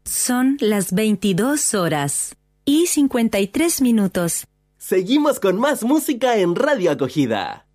Son las 22 horas y 53 minutos. Seguimos con más música en Radio Acogida.